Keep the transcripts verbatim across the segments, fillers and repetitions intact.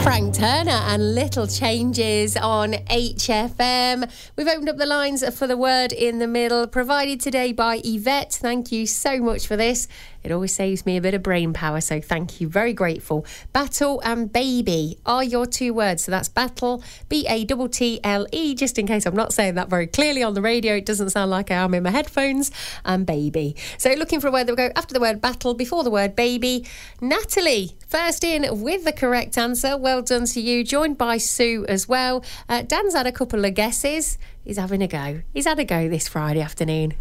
Frank Turner and Little Changes on H F M. We've opened up the lines for the word in the middle, provided today by Yvette. Thank you so much for this. It always saves me a bit of brain power, so thank you. Very grateful. Battle and baby are your two words. So that's battle, B A T T L E, just in case I'm not saying that very clearly on the radio. It doesn't sound like I am in my headphones. And baby. So looking for a word that will go after the word battle, before the word baby. Natalie, first in with the correct answer. Well done to you. Joined by Sue as well. Uh, Dan's had a couple of guesses. He's having a go. He's had a go this Friday afternoon.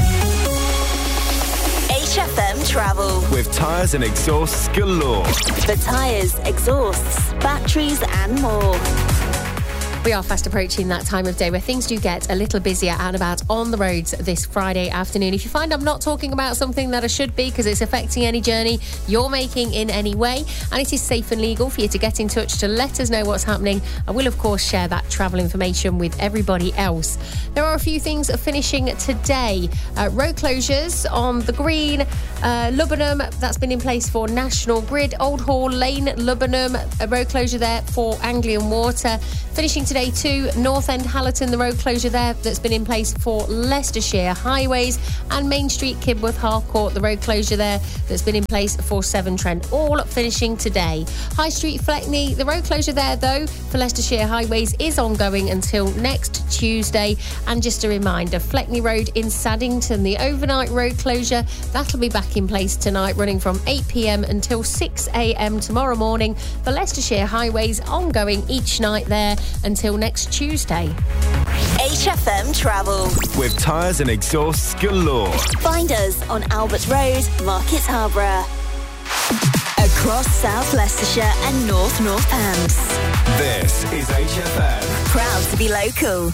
H F M Travel. With tyres and exhausts galore. For tyres, exhausts, batteries and more. We are fast approaching that time of day where things do get a little busier and about on the roads this Friday afternoon. If you find I'm not talking about something that I should be because it's affecting any journey you're making in any way, and it is safe and legal for you to get in touch to let us know what's happening, I will of course share that travel information with everybody else. There are a few things finishing today. Uh, road closures on the Green, uh, Lubbenham, that's been in place for National Grid. Old Hall Lane, Lubbenham, a road closure there for Anglian Water. Finishing today too, North End Hallerton, the road closure there that's been in place for Leicestershire Highways, and Main Street Kidworth Harcourt, the road closure there that's been in place for Severn Trent, all finishing today. High Street Fleckney, the road closure there though for Leicestershire Highways is ongoing until next Tuesday. And just a reminder, Fleckney Road in Saddington, the overnight road closure, that'll be back in place tonight, running from eight p.m. until six a.m. tomorrow morning. For Leicestershire Highways, ongoing each night there until next Tuesday. H F M Travel. With tyres and exhausts galore. Find us on Albert Road, Market Harborough. Across South Leicestershire and North Northants. This is H F M. Proud to be local.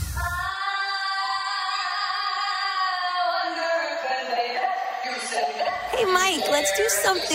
Hey Mike, let's do something